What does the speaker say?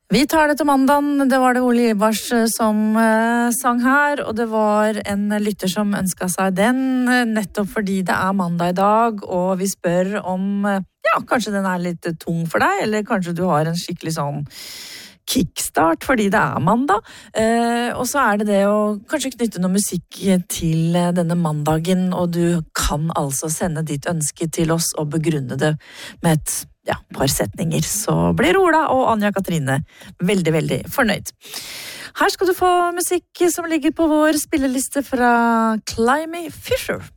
Vi tar det til mandagen, det var det Ole Ivars som sang her, og det var en lytter som ønsket seg den, nettopp fordi det er mandag i dag, og vi spør om, kanskje den er litt tung for deg, eller kanskje du har en skikkelig sånn kickstart fordi det er mandag, og så er det å kanskje knytte noe musikk til denne mandagen, og du kan altså sende ditt ønske til oss og begrunne det med et par setninger, så blir Ola og Anja Katrine veldig, veldig fornøyd. Her skal du få musikk som ligger på vår spilleliste fra Climby Fisher.